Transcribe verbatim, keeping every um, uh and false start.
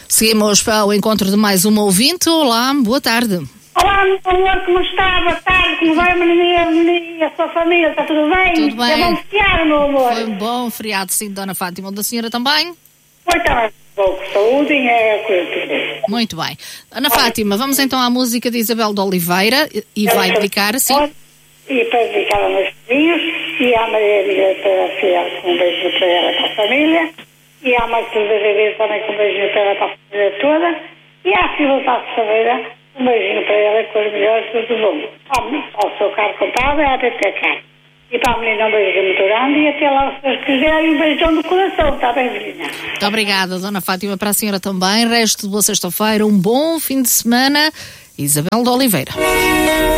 Seguimos para o encontro de mais uma ouvinte. Olá, boa tarde. Olá, meu amor, como está? Boa tarde, como vai a menina, a menina e a sua família? Está tudo bem? Tudo bem. É bom feriado, meu amor. Foi um bom feriado, sim, Dona Fátima. Da senhora também? Foi também. Bom, saúde e é a coisa que é. Muito bem. Ana Fátima, vamos então à música de Isabel de Oliveira e vai dedicar, sim. E para dedicar aos meus filhos e à Maria Amiga para a filha, com um beijo para ela e para a família. E à Matilda Ribeiro também com um beijinho para ela e para a família toda. E à Silva Tasso Saveira, um beijinho para ela com os melhores, tudo bom. Ao seu carro contado e à B T K. E para a menina um beijinho muito grande e até lá, se Deus quiser, e um beijão do coração, está bem, menina? Muito obrigada, Dona Fátima, para a senhora também. Resto de boa sexta-feira, um bom fim de semana. Isabel de Oliveira.